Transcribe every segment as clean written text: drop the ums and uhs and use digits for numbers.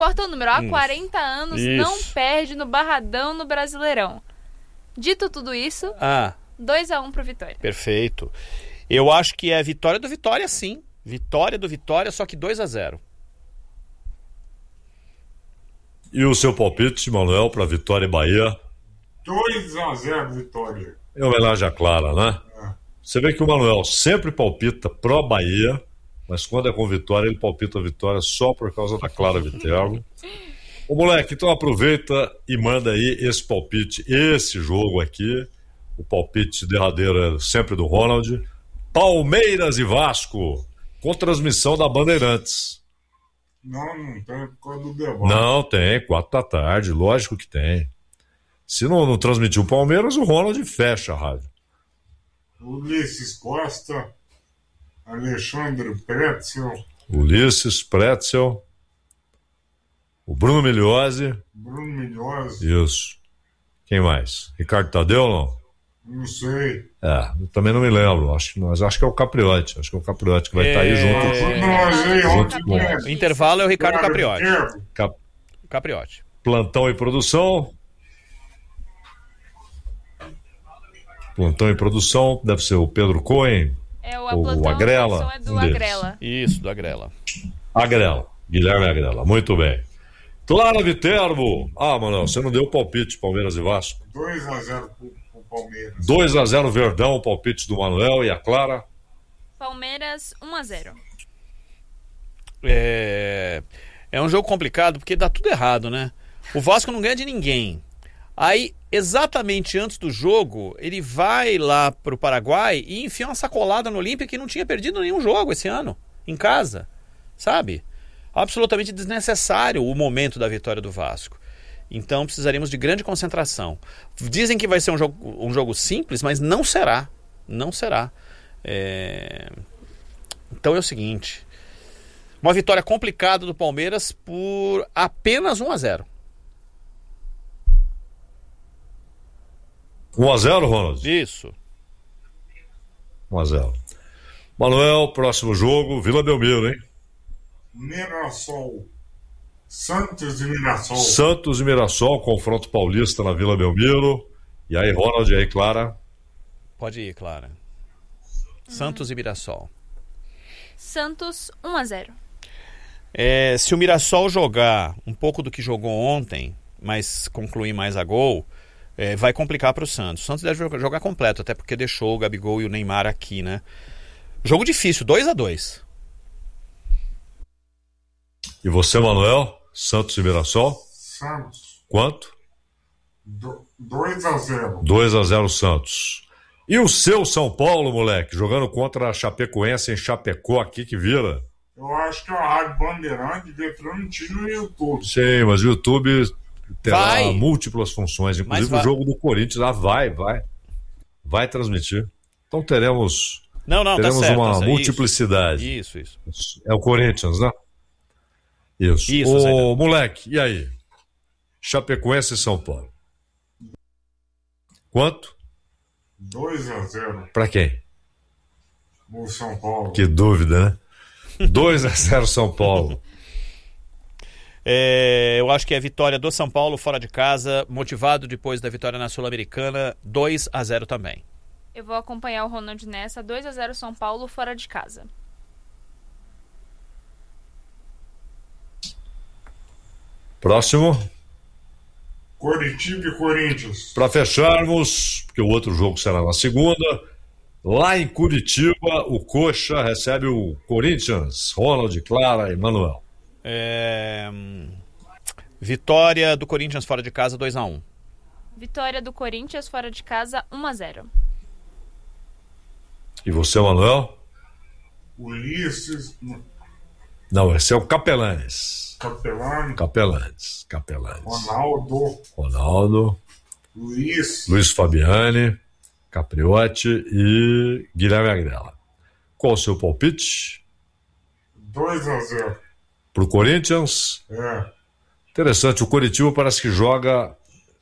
Porta o número, há 40 anos não perde no Barradão no Brasileirão. Dito tudo isso, 2-1 pro Vitória. Perfeito. Eu acho que é vitória do Vitória, sim. Vitória do Vitória, só que 2-0. E o seu palpite, Manuel, para Vitória e Bahia? 2-0 Vitória. Em homenagem à Clara, né? Você vê que o Manuel sempre palpita pró-Bahia, mas quando é com Vitória, ele palpita a vitória só por causa da Clara Viterbo. Ô moleque, então aproveita e manda aí esse palpite, esse jogo aqui. O palpite derradeiro é sempre do Ronald. Palmeiras e Vasco, com transmissão da Bandeirantes. Não tem por causa do debate. Não, tem, 4 da tarde, lógico que tem. Se não transmitir o Palmeiras, o Ronald fecha a rádio. Ulisses Costa, Alexandre Pretzel. Ulisses, Pretzel, o Bruno Migliozzi. Isso. Quem mais? Ricardo Tadeu, não? Não sei. Eu também não me lembro, mas acho que é o Capriotti. Acho que é o Capriotti que vai estar aí junto com... O intervalo é o Ricardo Capriotti. Capriotti. Plantão e produção. Plantão e produção, deve ser o Pedro Cohen, o Agrela. Do Agrela. Isso, do Agrela. Agrela, Guilherme Agrela, muito bem. Clara Viterbo. Manuel, você não deu palpite, Palmeiras e Vasco. 2-0 pro Palmeiras. 2-0 Verdão, o palpite do Manuel. E a Clara? Palmeiras 1-0. É um jogo complicado porque dá tudo errado, né? O Vasco não ganha de ninguém. Aí, exatamente antes do jogo, ele vai lá pro Paraguai e enfia uma sacolada no Olímpia que não tinha perdido nenhum jogo esse ano, em casa, sabe? Absolutamente desnecessário o momento da vitória do Vasco. Então, precisaríamos de grande concentração. Dizem que vai ser um jogo simples, mas não será. Não será. Então é o seguinte, uma vitória complicada do Palmeiras por apenas 1-0. 1-0, Ronald? Isso. 1-0. Manuel, próximo jogo, Vila Belmiro, hein? Mirassol. Santos e Mirassol. Santos e Mirassol, confronto paulista na Vila Belmiro. E aí, Ronald, e aí, Clara? Pode ir, Clara. Santos e Mirassol. Santos 1-0. Se o Mirassol jogar um pouco do que jogou ontem, mas concluir mais a gol, vai complicar para o Santos. O Santos deve jogar completo, até porque deixou o Gabigol e o Neymar aqui, né? Jogo difícil, 2-2. E você, Manuel? Santos e Mirassol? Santos. Quanto? 2-0. 2-0 Santos. E o seu São Paulo, moleque, jogando contra a Chapecoense em Chapecó, aqui que vira? Eu acho que a Rádio Bandeirante devia transmitir no YouTube. Sim, mas o YouTube terá múltiplas funções, inclusive o jogo do Corinthians vai transmitir. Então teremos tá certo, uma multiplicidade. Isso. É o Corinthians, né? Isso. Ô, moleque, e aí? Chapecoense e São Paulo. Quanto? 2-0. Pra quem? O São Paulo. Que dúvida, né? 2-0 São Paulo. Eu acho que é vitória do São Paulo fora de casa, motivado depois da vitória na Sul-Americana, 2-0 também. Eu vou acompanhar o Ronald nessa, 2-0 São Paulo fora de casa. Próximo. Coritiba e Corinthians. Para fecharmos, porque o outro jogo será na segunda, lá em Curitiba, o Coxa recebe o Corinthians. Ronald, Clara e Manuel. Vitória do Corinthians fora de casa, 2-1. Vitória do Corinthians fora de casa, 1-0. E você, Manuel? Ulisses. Não, esse é o Capelanes. Capelanes. Ronaldo. Luiz Fabiani. Capriotti e Guilherme Agrela. Qual o seu palpite? 2-0. Pro Corinthians? Interessante, o Coritiba parece que joga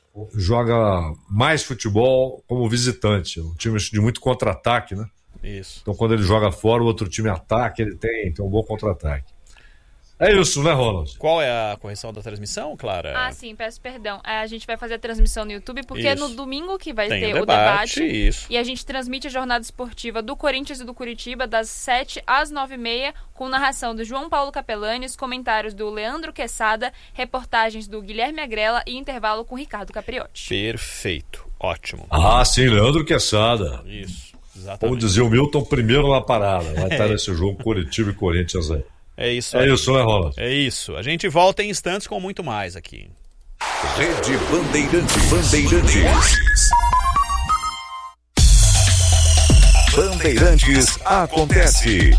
mais futebol como visitante. Um time de muito contra-ataque, né? Isso. Então quando ele joga fora, o outro time ataca, ele tem um bom contra-ataque. É isso, né, Ronald? Qual é a correção da transmissão, Clara? Sim, peço perdão. A gente vai fazer a transmissão no YouTube, porque é no domingo que vai ter o debate. Isso. E a gente transmite a jornada esportiva do Corinthians e do Curitiba das 7 às 9h30, com narração do João Paulo Capelanes, comentários do Leandro Quesada, reportagens do Guilherme Agrela e intervalo com Ricardo Capriotti. Perfeito. Ótimo. Sim, Leandro Quesada. Isso, exatamente. Como dizia o Milton, primeiro na parada. Vai estar nesse jogo Curitiba e Corinthians aí. É isso, né, Ronald? É isso. A gente volta em instantes com muito mais aqui. Rede Bandeirantes. Bandeirantes acontece.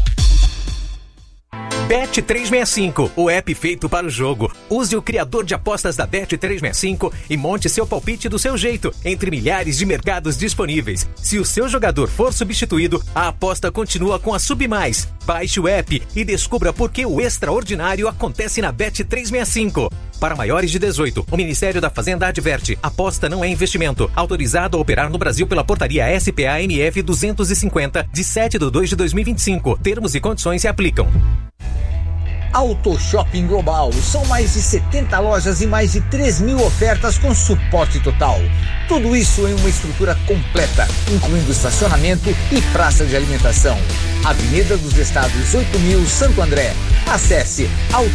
Bet365, o app feito para o jogo. Use o criador de apostas da Bet365 e monte seu palpite do seu jeito, entre milhares de mercados disponíveis. Se o seu jogador for substituído, a aposta continua com a Submais. Baixe o app e descubra por que o extraordinário acontece na Bet365. Para maiores de 18, o Ministério da Fazenda adverte: aposta não é investimento. Autorizado a operar no Brasil pela portaria SPA-MF 250, de 7/2/2025. Termos e condições se aplicam. Auto Shopping Global. São mais de 70 lojas e mais de 3.000 ofertas com suporte total. Tudo isso em uma estrutura completa, incluindo estacionamento e praça de alimentação. Avenida dos Estados 8.000, Santo André. Acesse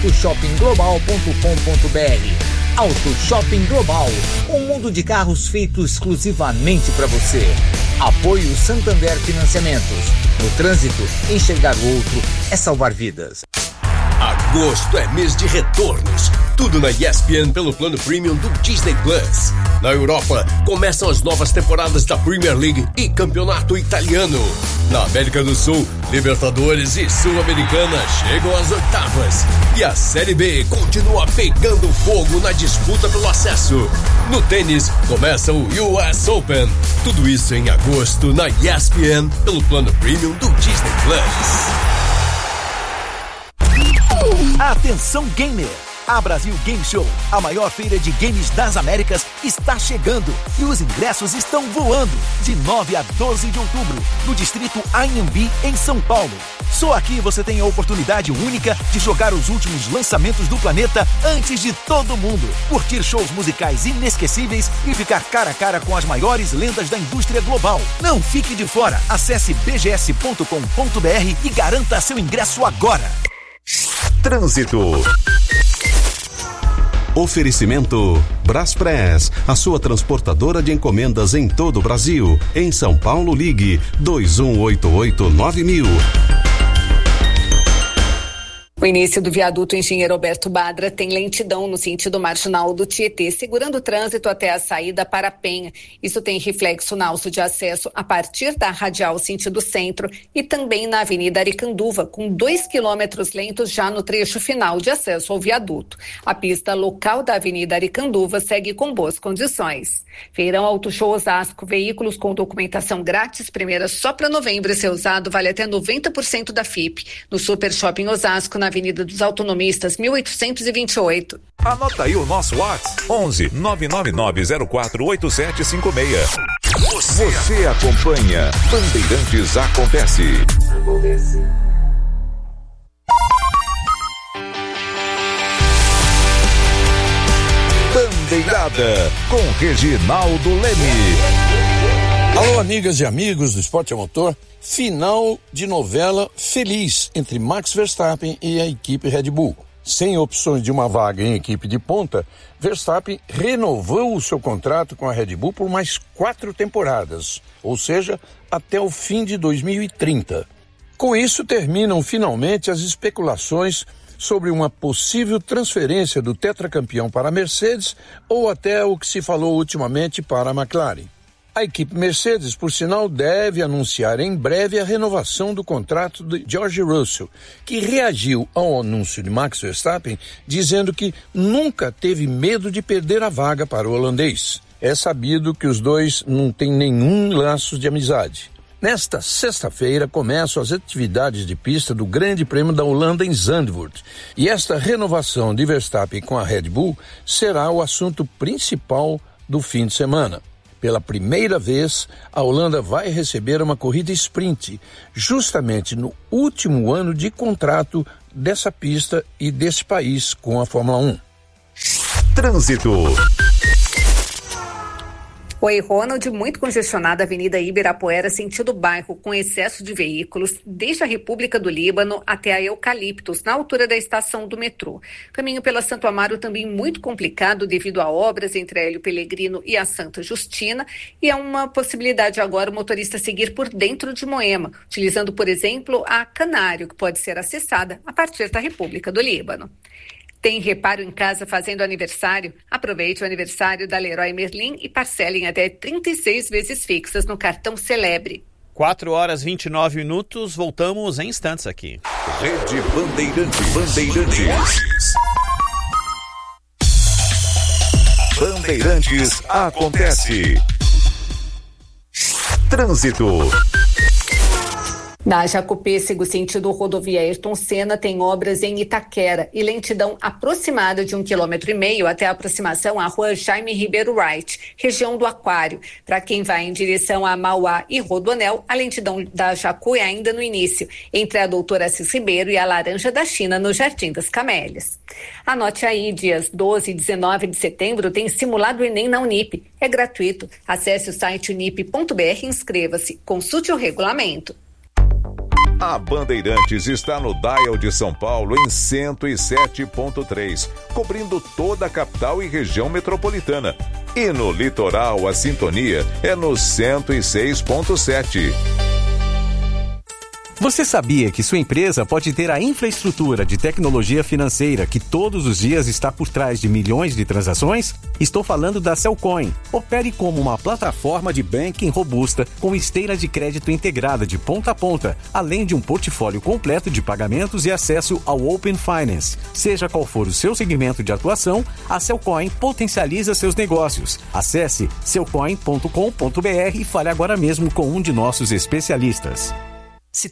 autoshoppingglobal.com.br. Auto Shopping Global, um mundo de carros feito exclusivamente para você. Apoio Santander Financiamentos. No trânsito, enxergar o outro é salvar vidas. Agosto é mês de retornos. Tudo na ESPN pelo plano premium do Disney Plus. Na Europa, começam as novas temporadas da Premier League e Campeonato Italiano. Na América do Sul, Libertadores e Sul-Americana chegam às oitavas. E a Série B continua pegando fogo na disputa pelo acesso. No tênis, começa o US Open. Tudo isso em agosto na ESPN pelo plano premium do Disney Plus. Atenção gamer! A Brasil Game Show, a maior feira de games das Américas, está chegando e os ingressos estão voando. De 9 a 12 de outubro, no distrito Anhembi, em São Paulo. Só aqui você tem a oportunidade única de jogar os últimos lançamentos do planeta antes de todo mundo. Curtir shows musicais inesquecíveis e ficar cara a cara com as maiores lendas da indústria global. Não fique de fora. Acesse bgs.com.br e garanta seu ingresso agora. Trânsito. Oferecimento Braspress, a sua transportadora de encomendas em todo o Brasil. Em São Paulo, ligue 2188-9000. O início do viaduto Engenheiro Alberto Badra tem lentidão no sentido marginal do Tietê, segurando o trânsito até a saída para a Penha. Isso tem reflexo na alça de acesso a partir da radial sentido centro e também na Avenida Aricanduva, com 2 quilômetros lentos já no trecho final de acesso ao viaduto. A pista local da Avenida Aricanduva segue com boas condições. Feirão Auto Show Osasco, veículos com documentação grátis, primeira só para novembro, seu usado vale até 90% da FIP. No Super Shopping Osasco, na Avenida dos Autonomistas, 1828. Anota aí o nosso WhatsApp: 11 999048756. Você acompanha Bandeirantes Acontece. Bandeirada com Reginaldo Leme. Alô, amigas e amigos do Esporte a Motor. Final de novela feliz entre Max Verstappen e a equipe Red Bull. Sem opções de uma vaga em equipe de ponta, Verstappen renovou o seu contrato com a Red Bull por mais 4 temporadas, ou seja, até o fim de 2030. Com isso, terminam finalmente as especulações sobre uma possível transferência do tetracampeão para a Mercedes ou até o que se falou ultimamente para a McLaren. A equipe Mercedes, por sinal, deve anunciar em breve a renovação do contrato de George Russell, que reagiu ao anúncio de Max Verstappen dizendo que nunca teve medo de perder a vaga para o holandês. É sabido que os dois não têm nenhum laço de amizade. Nesta sexta-feira começam as atividades de pista do Grande Prêmio da Holanda em Zandvoort. E esta renovação de Verstappen com a Red Bull será o assunto principal do fim de semana. Pela primeira vez, a Holanda vai receber uma corrida sprint, justamente no último ano de contrato dessa pista e desse país com a Fórmula 1. Trânsito. Oi, Ronald, muito congestionada a Avenida Ibirapuera, sentido bairro, com excesso de veículos, desde a República do Líbano até a Eucaliptos, na altura da estação do metrô. Caminho pela Santo Amaro também muito complicado devido a obras entre a Hélio Pellegrino e a Santa Justina, e é uma possibilidade agora o motorista seguir por dentro de Moema, utilizando, por exemplo, a Canário, que pode ser acessada a partir da República do Líbano. Tem reparo em casa fazendo aniversário? Aproveite o aniversário da Leroy Merlin e parcele em até 36 vezes fixas no cartão Celebre. 4h29, voltamos em instantes aqui. Rede Bandeirantes. Bandeirantes acontece. Trânsito. Na Jacopêssego, sentido rodovia Ayrton Senna, tem obras em Itaquera e lentidão aproximada de 1,5 km até a aproximação à rua Jaime Ribeiro Wright, região do Aquário. Para quem vai em direção a Mauá e Rodoanel, a lentidão da Jacu é ainda no início, entre a Doutora Assis Ribeiro e a Laranja da China, no Jardim das Camélias. Anote aí, dias 12 e 19 de setembro tem simulado Enem na Unip. É gratuito. Acesse o site unip.br e inscreva-se. Consulte o regulamento. A Bandeirantes está no dial de São Paulo em 107.3, cobrindo toda a capital e região metropolitana. E no litoral, a sintonia é no 106.7. Você sabia que sua empresa pode ter a infraestrutura de tecnologia financeira que todos os dias está por trás de milhões de transações? Estou falando da Cellcoin. Opere como uma plataforma de banking robusta com esteira de crédito integrada de ponta a ponta, além de um portfólio completo de pagamentos e acesso ao Open Finance. Seja qual for o seu segmento de atuação, a Cellcoin potencializa seus negócios. Acesse cellcoin.com.br e fale agora mesmo com um de nossos especialistas.